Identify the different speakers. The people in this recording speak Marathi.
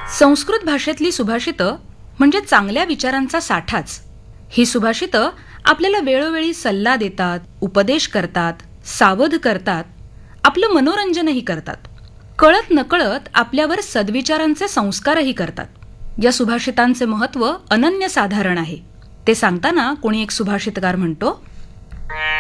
Speaker 1: संस्कृत भाषेतली सुभाषितं म्हणजे चांगल्या विचारांचा साठाच. ही सुभाषितं आपल्याला वेळोवेळी सल्ला देतात, उपदेश करतात, सावध करतात, आपलं मनोरंजनही करतात. कळत नकळत आपल्यावर सद्विचारांचे संस्कारही करतात. या सुभाषितांचे महत्त्व अनन्यसाधारण आहे. ते सांगताना कोणी एक सुभाषितकार म्हणतो,